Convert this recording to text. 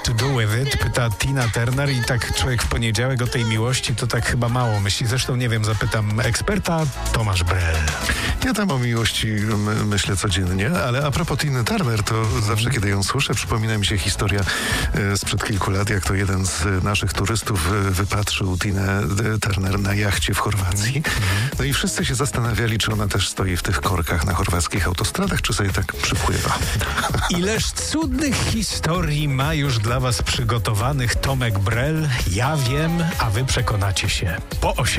To do with it, pyta Tina Turner i tak człowiek w poniedziałek o tej miłości to tak chyba mało myśli. Zresztą nie wiem, zapytam eksperta Tomasz Brel. Ja tam o miłości myślę codziennie, ale a propos Tiny Turner, to zawsze kiedy ją słyszę, przypomina mi się historia sprzed kilku lat, jak to jeden z naszych turystów wypatrzył Tinę Turner na jachcie w Chorwacji. No i wszyscy się zastanawiali, czy ona też stoi w tych korkach na chorwackich autostradach, czy sobie tak przypływa. Ileż cudnych historii ma już dla was przygotowanych Tomek Brel. Ja wiem, a wy przekonacie się po 8.